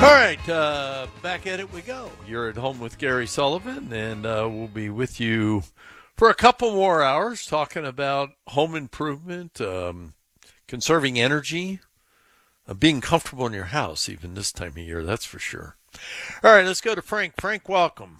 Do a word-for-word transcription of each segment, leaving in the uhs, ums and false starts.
All right, uh, back at it we go. You're at home with Gary Sullivan, and uh, we'll be with you for a couple more hours talking about home improvement, um, conserving energy, uh, being comfortable in your house, even this time of year, that's for sure. All right, let's go to Frank. Frank, welcome.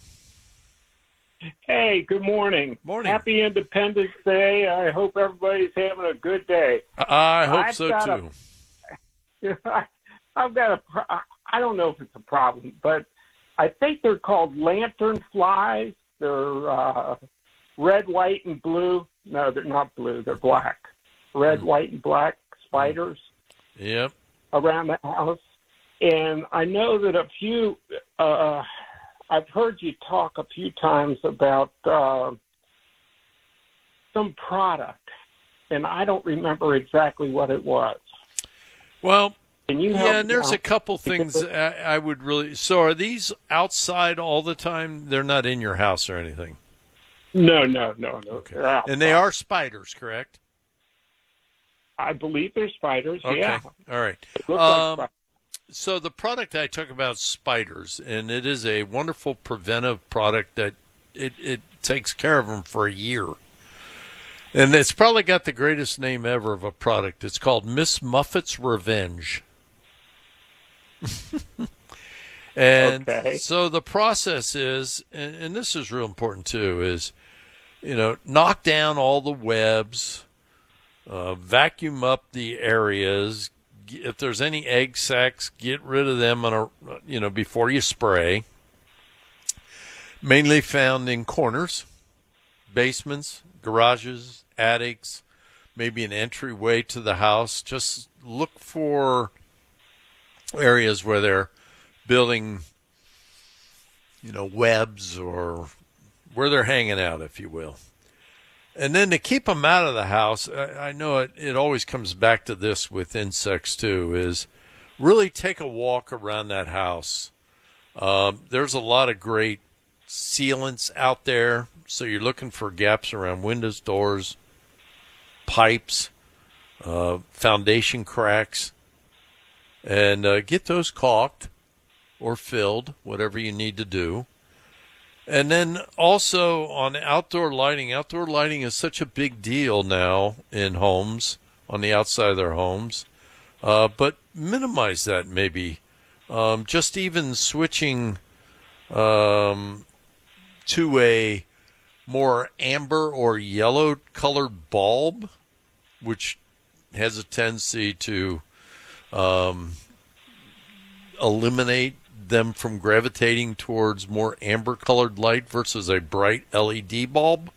Hey, good morning. Morning. Happy Independence Day. I hope everybody's having a good day. I hope I've so, got too. A, I've got a, pro- I don't know if it's a problem, but I think they're called lantern flies. They're uh, red, white, and blue. No, they're not blue. They're black. Red, mm. white, and black spiders. Yep. Around the house. And I know that a few, uh, I've heard you talk a few times about uh, some product, and I don't remember exactly what it was. Well, Can you yeah, and there's out? a couple things I, I would really. So, are these outside all the time? They're not in your house or anything. No, no, no, no. Okay. And they are spiders, correct? I believe they're spiders. Okay. Yeah. All right. Look Um, like so the product I talk about is spiders, and it is a wonderful preventive product that it, it takes care of them for a year. And it's probably got the greatest name ever of a product. It's called Miss Muffet's Revenge. And okay. so the process is, and, and this is real important too, is, you know, knock down all the webs, uh, vacuum up the areas. If there's any egg sacs, get rid of them on a, you know, before you spray. Mainly found in corners, basements, garages, attics, maybe an entryway to the house. Just look for areas where they're building, you know, webs or where they're hanging out, if you will. And then to keep them out of the house, I, I know it, it always comes back to this with insects too, is really take a walk around that house. Um, there's a lot of great sealants out there. So you're looking for gaps around windows, doors, pipes, uh, foundation cracks, and uh, get those caulked or filled, whatever you need to do. And then also on outdoor lighting, outdoor lighting is such a big deal now in homes, on the outside of their homes. Uh, but minimize that maybe. Um, just even switching um, to a more amber or yellow colored bulb, which has a tendency to um, eliminate them from gravitating towards more amber colored light versus a bright L E D bulb.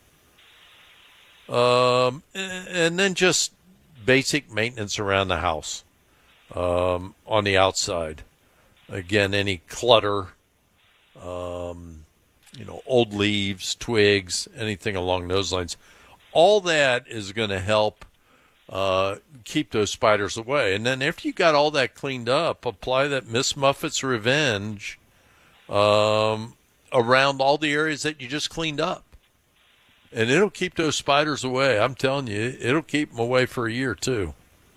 Um, and then just basic maintenance around the house, um, on the outside. Again, any clutter, um, you know, old leaves, twigs, anything along those lines. All that is going to help uh, keep those spiders away. And then after you got all that cleaned up, apply that Miss Muffet's Revenge um, around all the areas that you just cleaned up. And it'll keep those spiders away. I'm telling you, it'll keep them away for a year, too.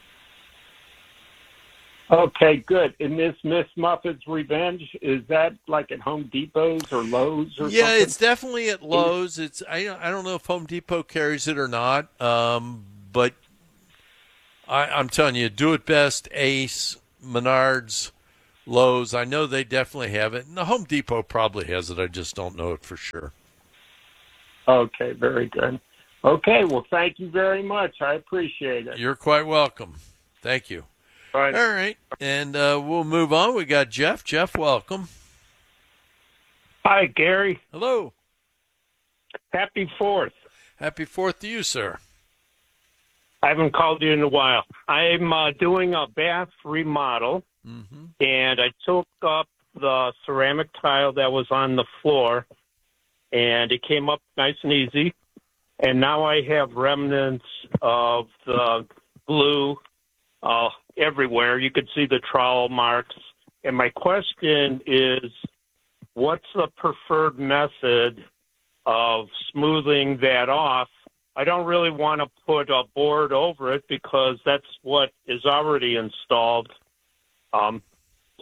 Okay, good. And this Miss Muffet's Revenge, is that like at Home Depot's or Lowe's or yeah, something? It's definitely at Lowe's. It's I, I don't know if Home Depot carries it or not, um, but I, I'm telling you, Do It Best, Ace, Menards, Lowe's, I know they definitely have it. And the Home Depot probably has it. I just don't know it for sure. Okay, very good. Okay, well, thank you very much. I appreciate it. You're quite welcome. Thank you. All right. All right, and uh, we'll move on. We got Jeff. Jeff, welcome. Hi, Gary. Hello. Happy Fourth. Happy Fourth to you, sir. I haven't called you in a while. I'm uh, doing a bath remodel, mm-hmm. and I took up the ceramic tile that was on the floor, and it came up nice and easy. And now I have remnants of the glue uh, everywhere. You could see the trowel marks. And my question is, what's the preferred method of smoothing that off? I don't really want to put a board over it because that's what is already installed. Um,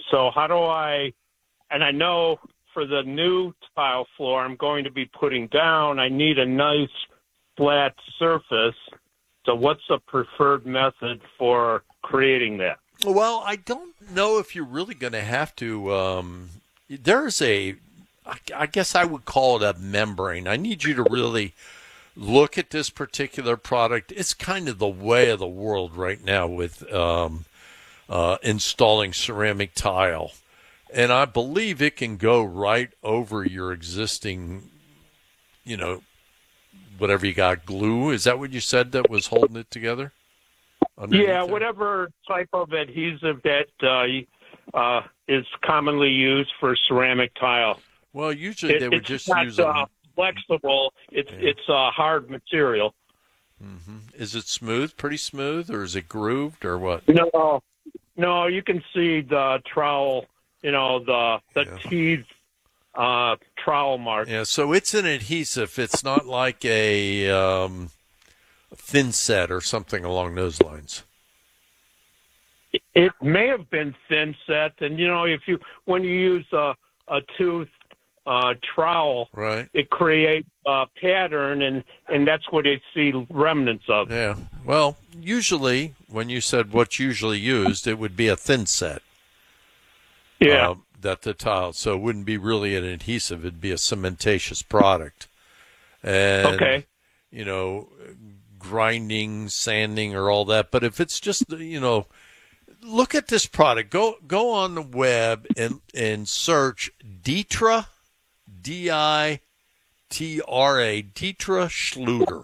So how do I, and I know for the new tile floor I'm going to be putting down, I need a nice flat surface. So what's the preferred method for creating that? Well, I don't know if you're really going to have to. Um, there's a, I I guess I would call it a membrane. I need you to really look at this particular product. It's kind of the way of the world right now with um, uh, installing ceramic tile. And I believe it can go right over your existing, you know, whatever you got, glue. Is that what you said that was holding it together? Underneath Yeah, there? whatever type of adhesive that uh, uh, is commonly used for ceramic tile. Well, usually It- they would it's just not use a. uh, flexible. It's Yeah. it's a hard material. Is it smooth, pretty smooth, or is it grooved, or what? No, no, you can see the trowel. You know the the Yeah. teeth uh, trowel mark. Yeah, so it's an adhesive. It's not like a um, thin set or something along those lines. It may have been thin set, and you know if you when you use a a tooth uh, trowel, Right. it creates a pattern, and and that's what they see remnants of. Yeah. Well, usually when you said what's usually used, it would be a thin set. Yeah. um, that the tile, so it wouldn't be really an adhesive, it'd be a cementatious product. And, Okay. you know, grinding, sanding, or all that. But if it's just, you know, look at this product. Go go on the web and, and search Ditra, D I T R A, Ditra Schluter.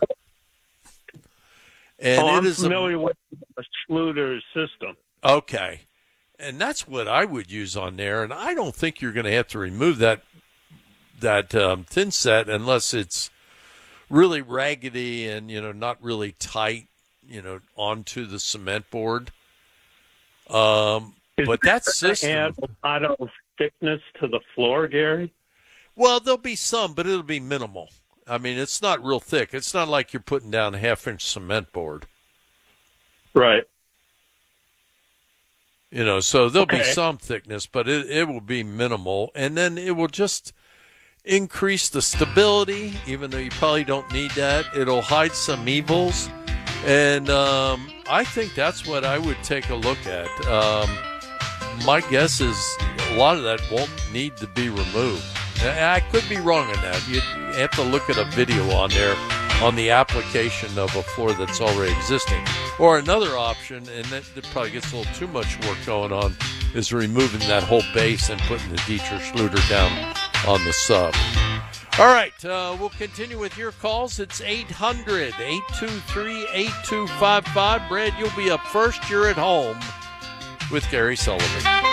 And oh, it I'm is a- familiar with the Schluter's system. Okay. And that's what I would use on there. And I don't think you're going to have to remove that that um, thin set unless it's really raggedy and, you know, not really tight, you know, onto the cement board. Um, Is but that it gonna system, add a lot of thickness to the floor, Gary? well, there'll be some, but it'll be minimal. I mean, it's not real thick. It's not like you're putting down a half-inch cement board. Right. You know, so there'll be Okay. some thickness, but it, it will be minimal. And then it will just increase the stability, even though you probably don't need that. It'll hide some evils. And um, I think that's what I would take a look at. Um, my guess is a lot of that won't need to be removed. And I could be wrong on that. You have to look at a video on there on the application of a floor that's already existing. Or another option, and that, that probably gets a little too much work going on, is removing that whole base and putting the Dietrich Schluter down on the sub. All right, uh, we'll continue with your calls. It's eight hundred, eight two three, eight two five five. Brad, you'll be up first. You're at home with Gary Sullivan.